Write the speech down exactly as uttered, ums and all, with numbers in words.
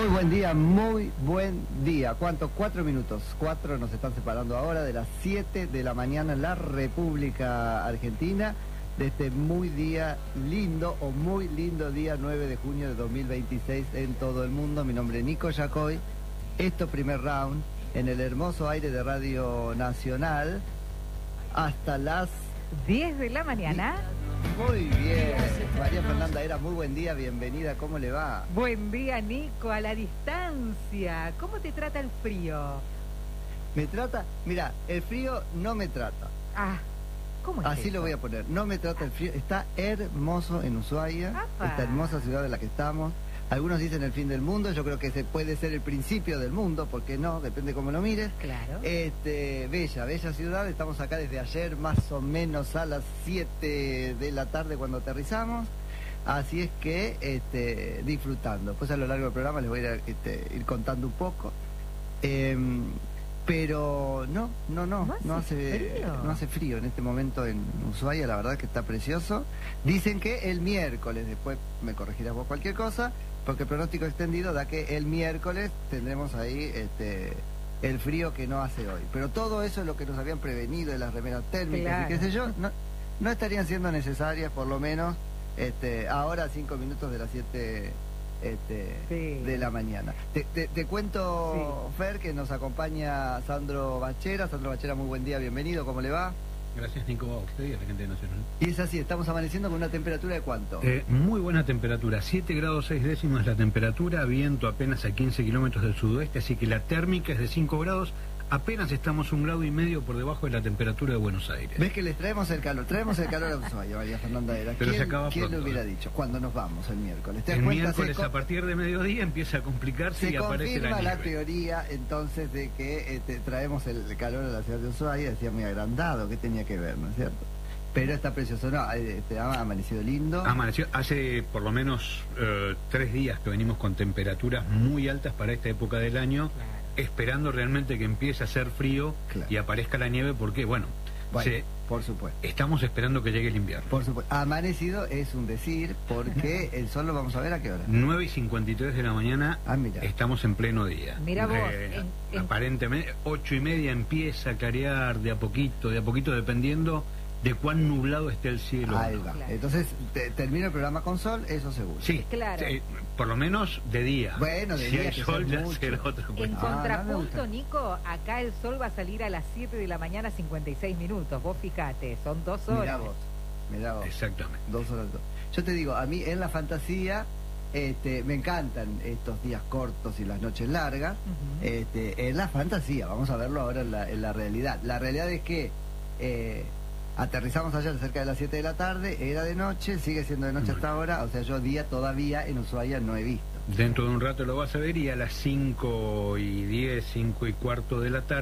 Muy buen día, muy buen día. ¿Cuántos? Cuatro minutos. Cuatro nos están separando ahora de las siete de la mañana en la República Argentina, de este muy día lindo o muy lindo día nueve de junio de dos mil veintiséis en todo el mundo. Mi nombre es Nico Yacoy. Esto primer round en el hermoso aire de Radio Nacional hasta las diez de la mañana. Muy bien, María Fernanda Era, muy buen día, bienvenida, ¿cómo le va? Buen día, Nico, a la distancia. ¿Cómo te trata el frío? ¿Me trata? Mira, el frío no me trata. Ah, ¿cómo es Así eso? lo voy a poner, no me trata el frío, está hermoso en Ushuaia, ¡Apa! esta hermosa ciudad en la que estamos. Algunos dicen el fin del mundo, yo creo que ese puede ser el principio del mundo, ¿por qué no? Depende cómo lo mires. Claro. Este, bella, bella ciudad, estamos acá desde ayer más o menos a las siete de la tarde cuando aterrizamos, así es que este, disfrutando. Pues a lo largo del programa les voy a ir, este, ir contando un poco. Eh, Pero no, no, no, ¿No hace no hace, frío? no hace frío en este momento en Ushuaia, la verdad que está precioso. Dicen que el miércoles, después me corregirás vos cualquier cosa, porque el pronóstico extendido da que el miércoles tendremos ahí este, el frío que no hace hoy. Pero todo eso es lo que nos habían prevenido de las remeras térmicas Claro. y qué sé yo, no, no estarían siendo necesarias por lo menos este, ahora a cinco minutos de las siete... Este, Sí. de la mañana. Te, te, te cuento, Sí. Fer, que nos acompaña Sandro Bachera. Sandro Bachera, muy buen día, bienvenido, ¿cómo le va? Gracias, Nico, a usted y a la gente de Nacional. Y es así, estamos amaneciendo con una temperatura de ¿cuánto? Eh, muy buena temperatura, siete grados seis décimas la temperatura, viento apenas a quince kilómetros del sudoeste, así que la térmica es de cinco grados, apenas estamos un grado y medio por debajo de la temperatura de Buenos Aires. ¿Ves que les traemos el calor? Traemos el calor a Ushuaia, María Fernanda Era. Pero ¿Quién, se acaba ¿quién pronto, lo hubiera eh? dicho? Cuando nos vamos el miércoles. ¿Te das El cuenta? miércoles Se a partir de mediodía empieza a complicarse Se y aparece la confirma la, nieve. teoría entonces de que este, traemos el calor a la ciudad de Ushuaia, decía muy agrandado, ¿qué tenía que ver, no es cierto? Pero está precioso, no, este, ha amanecido lindo. Amaneció, hace por lo menos eh, tres días que venimos con temperaturas muy altas para esta época del año, Claro. esperando realmente que empiece a hacer frío Claro. y aparezca la nieve, porque bueno, Bueno, se- por supuesto. estamos esperando que llegue el invierno. Por supuesto. Amanecido es un decir, porque el sol lo vamos a ver a qué hora. nueve y cincuenta y tres de la mañana, Ah, mira. estamos en pleno día. Mira vos, Eh, en- en- aparentemente, ocho y media empieza a clarear de a poquito, de a poquito, dependiendo de cuán nublado esté el cielo. Ahí ¿no? va. Claro. Entonces, te- termino el programa con sol, eso seguro. Sí, Claro. sí, por lo menos de día. Bueno, de si día hay que sol sea ya mucho. será otra En cuestión. Ah, no me contrapunto, gusta. Nico, acá el sol va a salir a las siete de la mañana, cincuenta y seis minutos. Vos fijate, son dos horas. Mirá vos, mirá vos. Exactamente. Dos horas. dos. Yo te digo, a mí en la fantasía este, me encantan estos días cortos y las noches largas. Ujú. Este, en la fantasía, vamos a verlo ahora en la, en la realidad. La realidad es que eh, aterrizamos ayer cerca de las siete de la tarde, era de noche, sigue siendo de noche hasta ahora, o sea, yo día todavía en Ushuaia no he visto. Dentro de un rato lo vas a ver y a las cinco y diez, cinco y cuarto de la tarde